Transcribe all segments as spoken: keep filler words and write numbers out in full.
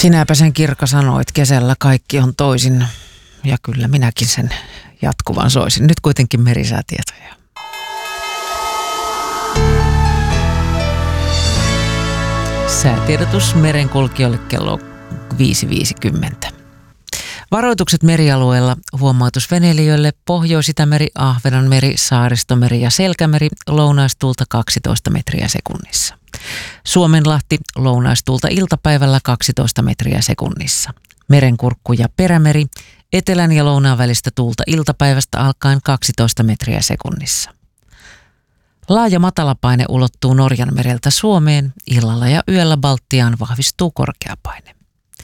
Sinäpä sen Kirka sanoit, kesällä kaikki on toisin ja kyllä minäkin sen jatkuvan soisin. Nyt kuitenkin merisäätietoja. Säätiedotus merenkulkijoille kello viisi viisikymmentä. Varoitukset merialueella, huomautus veneilijöille, Pohjois-Itämeri, Ahvenanmeri, Saaristomeri ja Selkämeri, lounaistuulta kaksitoista metriä sekunnissa. Suomenlahti, lounaistuulta iltapäivällä kaksitoista metriä sekunnissa. Merenkurkku ja Perämeri, etelän ja lounaan välistä tuulta iltapäivästä alkaen kaksitoista metriä sekunnissa. Laaja matalapaine ulottuu Norjanmereltä Suomeen, illalla ja yöllä Baltiaan vahvistuu korkeapaine.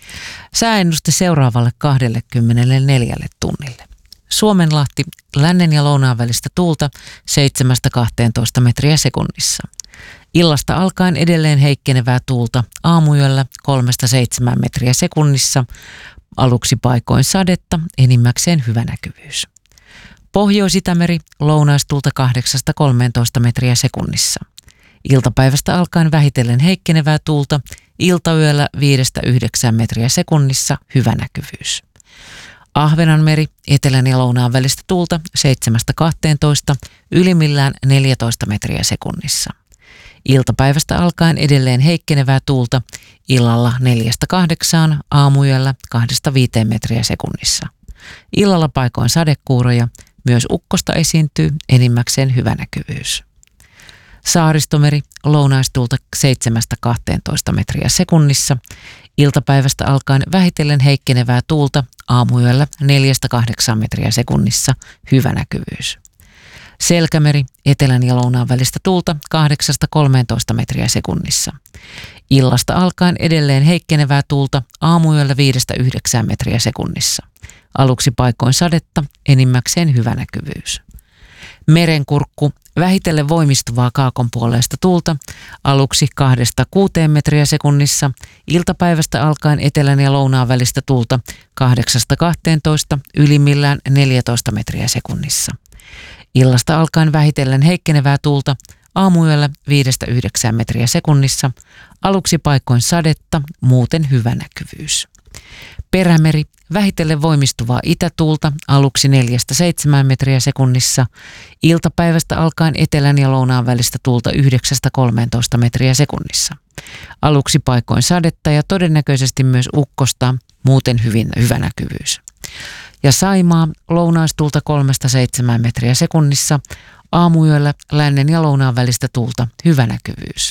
Sääennuste seuraavalle kaksikymmentäneljä tunnille. Suomenlahti, lännen ja lounaan välistä tuulta seitsemästä kahteentoista metriä sekunnissa. Illasta alkaen edelleen heikkenevää tuulta, aamuyöllä kolmesta seitsemään metriä sekunnissa, aluksi paikoin sadetta, enimmäkseen hyvä näkyvyys. Pohjois-Itämeri, lounaistuulta kahdeksasta kolmeentoista metriä sekunnissa. Iltapäivästä alkaen vähitellen heikkenevää tuulta, iltayöllä viidestä yhdeksään metriä sekunnissa, hyvä näkyvyys. Ahvenanmeri, etelän ja lounaan välistä tuulta seitsemästä kahteentoista, ylimmillään neljätoista metriä sekunnissa. Iltapäivästä alkaen edelleen heikkenevää tuulta, illalla neljästä kahdeksaan, aamuyöllä kahdesta viiteen metriä sekunnissa. Illalla paikoin sadekuuroja, myös ukkosta esiintyy, enimmäkseen hyvä näkyvyys. Saaristomeri, lounaistuulta seitsemästä kahteentoista metriä sekunnissa. Iltapäivästä alkaen vähitellen heikkenevää tuulta, aamuyöllä neljästä kahdeksaan metriä sekunnissa, hyvä näkyvyys. Selkämeri, etelän ja lounaan välistä tuulta kahdeksasta kolmeentoista metriä sekunnissa. Illasta alkaen edelleen heikkenevää tuulta, aamuyöllä viidestä yhdeksään metriä sekunnissa. Aluksi paikoin sadetta, enimmäkseen hyvä näkyvyys. Merenkurkku, vähitellen voimistuvaa kaakonpuoleista tuulta, aluksi kahdesta kuuteen metriä sekunnissa, iltapäivästä alkaen etelän ja lounaan välistä tuulta kahdeksasta kahteentoista, ylimmillään neljätoista metriä sekunnissa. Illasta alkaen vähitellen heikkenevää tuulta, aamuyöllä viidestä yhdeksään metriä sekunnissa, aluksi paikoin sadetta, muuten hyvä näkyvyys. Perämeri, vähitellen voimistuvaa itätuulta, aluksi neljästä seitsemään metriä sekunnissa, iltapäivästä alkaen etelän ja lounaan välistä tuulta yhdeksästä kolmeentoista metriä sekunnissa. Aluksi paikoin sadetta ja todennäköisesti myös ukkosta, muuten hyvin hyvä näkyvyys. Ja Saimaa, lounaistuulta kolmesta seitsemään metriä sekunnissa, aamuyöllä lännen ja lounaan välistä tuulta, hyvä näkyvyys.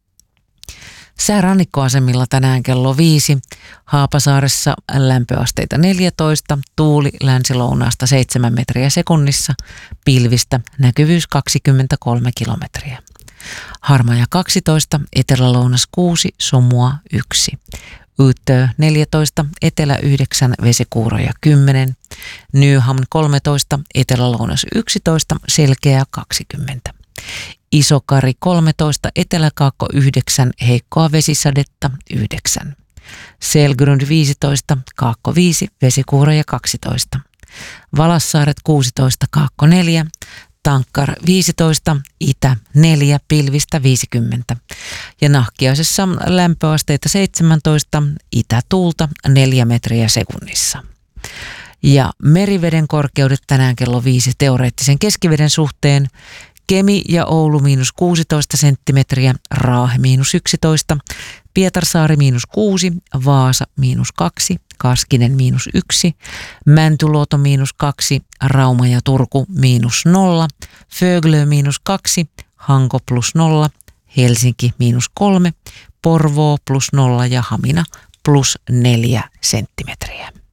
Sää rannikkoasemilla tänään kello viisi, Haapasaaressa lämpöasteita neljätoista, tuuli länsi-lounaasta seitsemän metriä sekunnissa, pilvistä näkyvyys kaksikymmentäkolme kilometriä. Harmaja kaksitoista, etelä-lounas kuusi, sumua yksi. Utö neljätoista, etelä yhdeksän, vesikuuroja kymmenen. Nyhamn kolmetoista, etelä-lounas yksitoista, selkeä kaksikymmentä. Isokari kolmetoista, eteläkaakko yhdeksän, heikkoa vesisadetta yhdeksän. Selgrund viisitoista, kaakko viisi, vesikuuroja kaksitoista. Valassaaret kuusitoista, kaakko neljä. Tankkar viisitoista, itä neljä, pilvistä viisikymmentä. Ja Nahkiaisessa lämpöasteita seitsemäntoista, itätuulta neljä metriä sekunnissa. Ja meriveden korkeudet tänään kello viisi teoreettisen keskiveden suhteen. Kemi ja Oulu miinus kuusitoista senttimetriä, Raahe miinus yksitoista, Pietarsaari miinus kuusi, Vaasa miinus kaksi, Kaskinen miinus yksi, Mäntyluoto miinus kaksi, Rauma ja Turku miinus nolla, Föglö miinus kaksi, Hanko plus nolla, Helsinki miinus kolme, Porvoo plus nolla ja Hamina plus neljä senttimetriä.